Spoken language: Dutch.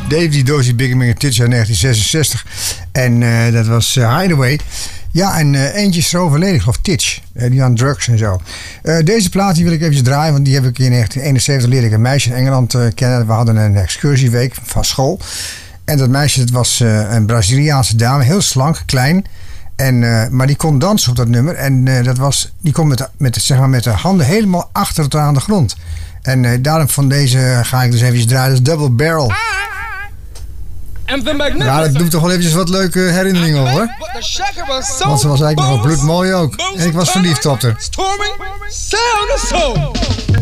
David Dozy Bigger Tits uit 1966. En dat was Hideaway. Ja, en eentje is er overleden, ik geloof Titch. Die aan drugs en zo. Deze plaat die wil ik even draaien, want die heb ik in 1971 leerde ik een meisje in Engeland kennen. We hadden een excursieweek van school. En dat meisje, dat was een Braziliaanse dame, heel slank, klein. Maar die kon dansen op dat nummer. En die kon met de handen helemaal achter tot aan de grond. En daarom van deze ga ik dus even draaien. Dat is Double Barrel. Ja, dat doet toch wel eventjes wat leuke herinneringen op, hoor. Want ze was eigenlijk nog wel bloedmooi ook. En ik was verliefd op haar.